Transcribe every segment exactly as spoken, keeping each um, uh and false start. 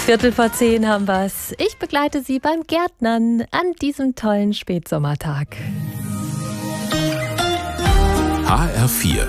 Viertel vor zehn haben wir's. Ich begleite Sie beim Gärtnern an diesem tollen Spätsommertag. H R vier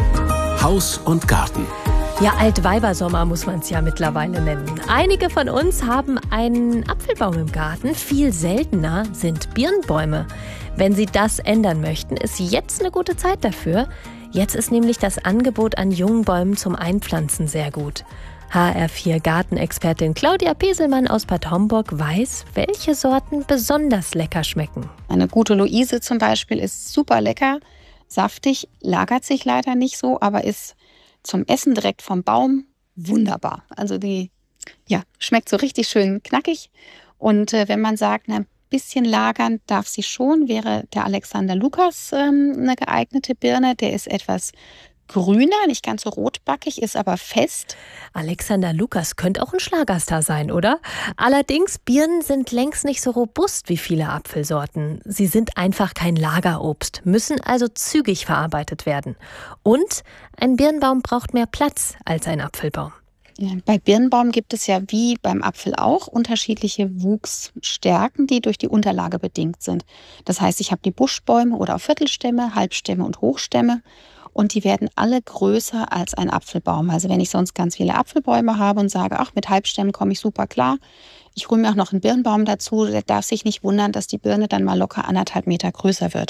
Haus und Garten. Ja, Altweibersommer muss man es ja mittlerweile nennen. Einige von uns haben einen Apfelbaum im Garten. Viel seltener sind Birnbäume. Wenn Sie das ändern möchten, ist jetzt eine gute Zeit dafür. Jetzt ist nämlich das Angebot an jungen Bäumen zum Einpflanzen sehr gut. H R vier Gartenexpertin Claudia Peselmann aus Bad Homburg weiß, welche Sorten besonders lecker schmecken. Eine gute Luise zum Beispiel ist super lecker, saftig, lagert sich leider nicht so, aber ist zum Essen direkt vom Baum wunderbar. Also die ja, schmeckt so richtig schön knackig. Und äh, wenn man sagt, ein bisschen lagern darf sie schon, wäre der Alexander Lukas ähm, eine geeignete Birne. Der ist etwas grüner, nicht ganz so rotbackig, ist aber fest. Alexander Lukas könnte auch ein Schlagerstar sein, oder? Allerdings, Birnen sind längst nicht so robust wie viele Apfelsorten. Sie sind einfach kein Lagerobst, müssen also zügig verarbeitet werden. Und ein Birnbaum braucht mehr Platz als ein Apfelbaum. Ja, bei Birnbaum gibt es ja wie beim Apfel auch unterschiedliche Wuchsstärken, die durch die Unterlage bedingt sind. Das heißt, ich habe die Buschbäume oder auch Viertelstämme, Halbstämme und Hochstämme. Und die werden alle größer als ein Apfelbaum. Also wenn ich sonst ganz viele Apfelbäume habe und sage, ach, mit Halbstämmen komme ich super klar. Ich hole mir auch noch einen Birnbaum dazu. Der darf sich nicht wundern, dass die Birne dann mal locker anderthalb Meter größer wird.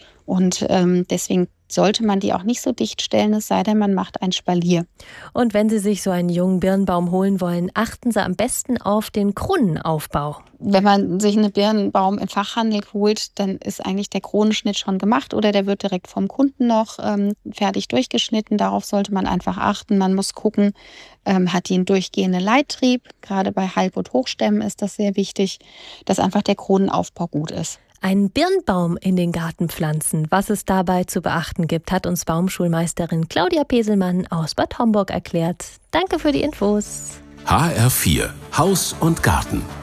Und ähm, deswegen sollte man die auch nicht so dicht stellen, es sei denn, man macht ein Spalier. Und wenn Sie sich so einen jungen Birnbaum holen wollen, achten Sie am besten auf den Kronenaufbau. Wenn man sich einen Birnbaum im Fachhandel holt, dann ist eigentlich der Kronenschnitt schon gemacht oder der wird direkt vom Kunden noch ähm, fertig durchgeschnitten. Darauf sollte man einfach achten. Man muss gucken, ähm, hat die einen durchgehenden Leittrieb. Gerade bei Halb- und Hochstämmen ist das sehr wichtig, dass einfach der Kronenaufbau gut ist. Einen Birnbaum in den Garten pflanzen. Was es dabei zu beachten gibt, hat uns Baumschulmeisterin Claudia Peselmann aus Bad Homburg erklärt. Danke für die Infos. H R vier Haus und Garten.